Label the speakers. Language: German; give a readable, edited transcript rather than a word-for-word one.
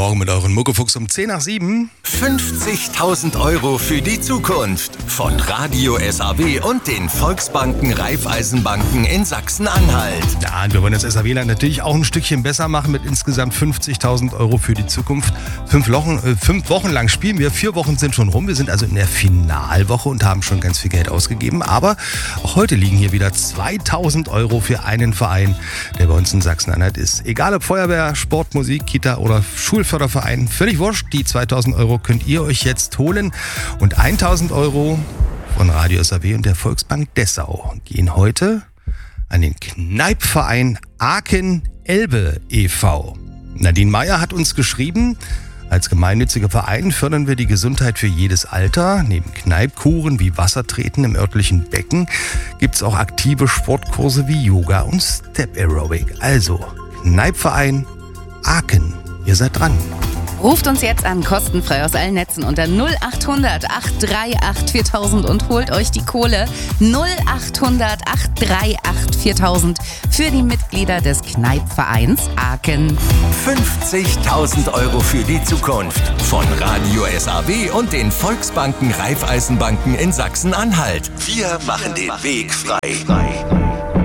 Speaker 1: Morgen mit euren Muckefuchs um 10 nach 7.
Speaker 2: 50.000 Euro für die Zukunft von Radio SAW und den Volksbanken Raiffeisenbanken in Sachsen-Anhalt.
Speaker 1: Ja, und wir wollen das SAW-Land natürlich auch ein Stückchen besser machen mit insgesamt 50.000 Euro für die Zukunft. 5 Wochen lang spielen wir, 4 Wochen sind schon rum. Wir sind also in der Finalwoche und haben schon ganz viel Geld ausgegeben. Aber auch heute liegen hier wieder 2.000 Euro für einen Verein, der bei uns in Sachsen-Anhalt ist. Egal ob Feuerwehr, Sport, Musik, Kita oder Schulförderverein, völlig wurscht. Die 2.000 Euro könnt ihr euch jetzt holen. Und 1.000 Euro von Radio SAW und der Volksbank Dessau gehen heute an den Kneipverein Aachen Elbe e.V. Nadine Meyer hat uns geschrieben: Als gemeinnütziger Verein fördern wir die Gesundheit für jedes Alter. Neben Kneipkuren wie Wassertreten im örtlichen Becken gibt es auch aktive Sportkurse wie Yoga und Step Aerobic. Also Kneipverein Aachen, ihr seid dran.
Speaker 3: Ruft uns jetzt an, kostenfrei aus allen Netzen unter 0800 838 4000 und holt euch die Kohle. 0800 838 4000 für die Mitglieder des Kneipvereins Aachen.
Speaker 2: 50.000 Euro für die Zukunft von Radio SAW und den Volksbanken Raiffeisenbanken in Sachsen-Anhalt. Wir machen den Weg frei.